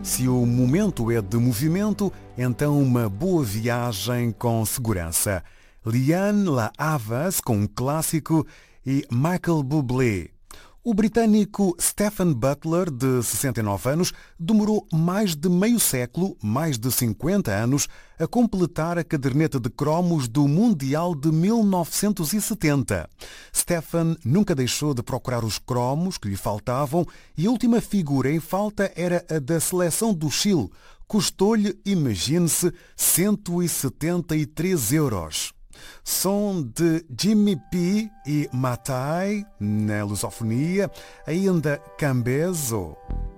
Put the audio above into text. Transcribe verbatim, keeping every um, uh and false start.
Se o momento é de movimento, então uma boa viagem com segurança. Liane La Havas com um clássico e Michael Bublé. O britânico Stephen Butler, de sessenta e nove anos, demorou mais de meio século, mais de cinquenta anos, a completar a caderneta de cromos do Mundial de mil novecentos e setenta. Stephen nunca deixou de procurar os cromos que lhe faltavam e a última figura em falta era a da seleção do Chile. Custou-lhe, imagine-se, cento e setenta e três euros. Som de Jimmy P e Matai, na lusofonia, ainda Cambezo.